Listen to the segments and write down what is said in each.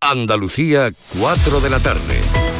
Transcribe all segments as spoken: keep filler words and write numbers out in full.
Andalucía, cuatro de la tarde.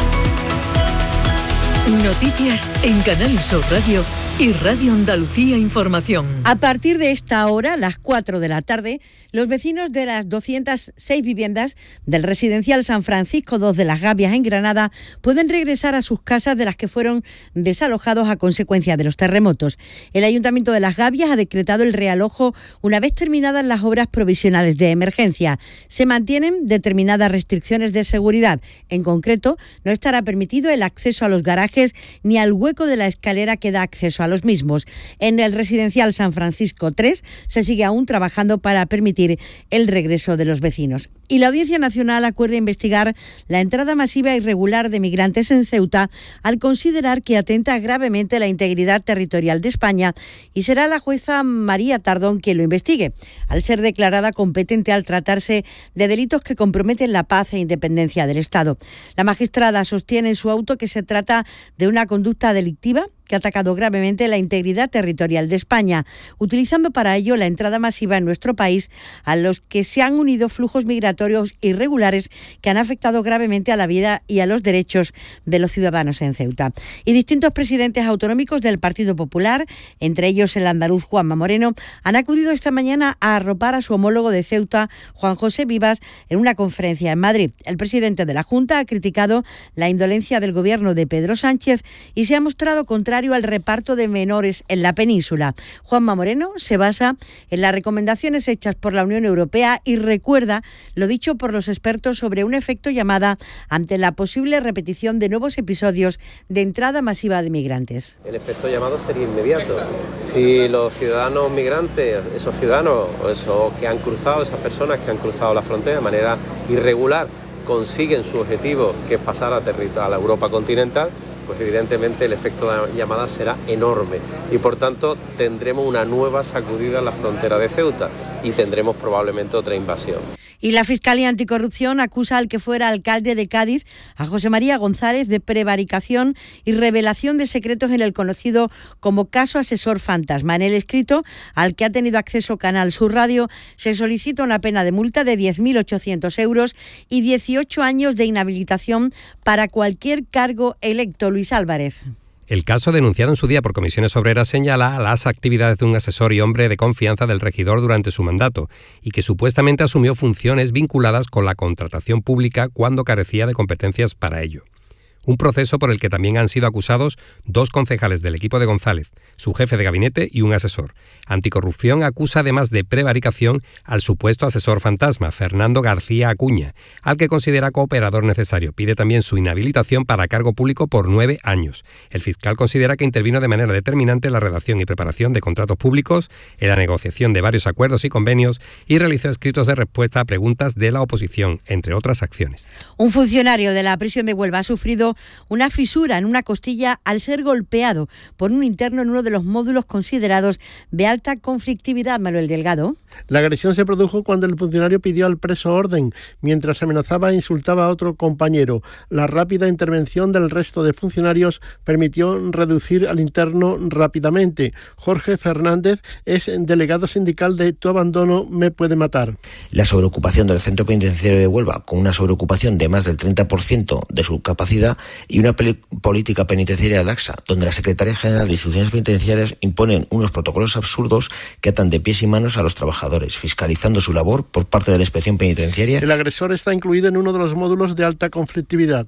Noticias en Canal Sur Radio y Radio Andalucía Información. A partir de esta hora, las cuatro de la tarde, los vecinos de las doscientas seis viviendas del residencial San Francisco dos de las Gavias en Granada pueden regresar a sus casas de las que fueron desalojados a consecuencia de los terremotos. El Ayuntamiento de las Gavias ha decretado el realojo una vez terminadas las obras provisionales de emergencia. Se mantienen determinadas restricciones de seguridad. En concreto, no estará permitido el acceso a los garajes ni al hueco de la escalera que da acceso a los mismos. En el residencial San Francisco tres se sigue aún trabajando para permitir el regreso de los vecinos. Y la Audiencia Nacional acuerda investigar la entrada masiva e irregular de migrantes en Ceuta al considerar que atenta gravemente la integridad territorial de España, y será la jueza María Tardón quien lo investigue, al ser declarada competente al tratarse de delitos que comprometen la paz e independencia del Estado. La magistrada sostiene en su auto que se trata de una conducta delictiva que ha atacado gravemente la integridad territorial de España, utilizando para ello la entrada masiva en nuestro país, a los que se han unido flujos migratorios irregulares que han afectado gravemente a la vida y a los derechos de los ciudadanos en Ceuta. Y distintos presidentes autonómicos del Partido Popular, entre ellos el andaluz Juanma Moreno, han acudido esta mañana a arropar a su homólogo de Ceuta, Juan José Vivas, en una conferencia en Madrid. El presidente de la Junta ha criticado la indolencia del gobierno de Pedro Sánchez y se ha mostrado contrario al reparto de menores en la península. Juanma Moreno se basa en las recomendaciones hechas por la Unión Europea y recuerda lo dicho por los expertos sobre un efecto llamada ante la posible repetición de nuevos episodios de entrada masiva de migrantes. El efecto llamado sería inmediato. Si los ciudadanos migrantes, esos ciudadanos o esos que han cruzado, esas personas que han cruzado la frontera de manera irregular, consiguen su objetivo, que es pasar a, territorio, a la Europa continental, pues evidentemente el efecto de llamada será enorme y por tanto tendremos una nueva sacudida en la frontera de Ceuta y tendremos probablemente otra invasión. Y la Fiscalía Anticorrupción acusa al que fuera alcalde de Cádiz, a José María González, de prevaricación y revelación de secretos en el conocido como caso Asesor Fantasma. En el escrito, al que ha tenido acceso Canal Sur Radio, se solicita una pena de multa de diez mil ochocientos euros y dieciocho años de inhabilitación para cualquier cargo electo. Luis Álvarez. El caso, denunciado en su día por Comisiones Obreras, señala las actividades de un asesor y hombre de confianza del regidor durante su mandato y que supuestamente asumió funciones vinculadas con la contratación pública cuando carecía de competencias para ello. Un proceso por el que también han sido acusados dos concejales del equipo de González, su jefe de gabinete y un asesor. Anticorrupción acusa además de prevaricación al supuesto asesor fantasma, Fernando García Acuña, al que considera cooperador necesario. Pide también su inhabilitación para cargo público por nueve años. El fiscal considera que intervino de manera determinante en la redacción y preparación de contratos públicos, en la negociación de varios acuerdos y convenios y realizó escritos de respuesta a preguntas de la oposición, entre otras acciones. Un funcionario de la prisión de Huelva ha sufrido una fisura en una costilla al ser golpeado por un interno en uno de los módulos considerados de alta conflictividad. Manuel Delgado. La agresión se produjo cuando el funcionario pidió al preso orden, mientras amenazaba e insultaba a otro compañero. La rápida intervención del resto de funcionarios permitió reducir al interno rápidamente. Jorge Fernández es delegado sindical de Tu abandono me puede matar. La sobreocupación del centro penitenciario de Huelva, con una sobreocupación de más del treinta por ciento de su capacidad, y una política penitenciaria laxa, donde la Secretaría General de Instituciones Penitenciarias imponen unos protocolos absurdos que atan de pies y manos a los trabajadores, fiscalizando su labor por parte de la Inspección Penitenciaria. El agresor está incluido en uno de los módulos de alta conflictividad.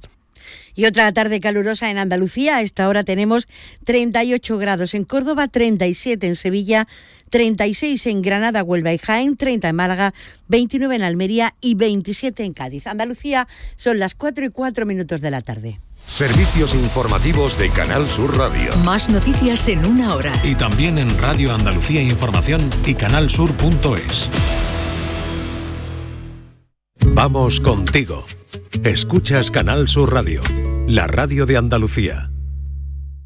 Y otra tarde calurosa en Andalucía. A esta hora tenemos treinta y ocho grados en Córdoba, treinta y siete en Sevilla, treinta y seis en Granada, Huelva y Jaén, treinta en Málaga, veintinueve en Almería y veintisiete en Cádiz. Andalucía, son las cuatro y cuatro minutos de la tarde. Servicios informativos de Canal Sur Radio. Más noticias en una hora. Y también en Radio Andalucía Información y canalsur punto es. Vamos contigo. Escuchas Canal Sur Radio, la radio de Andalucía.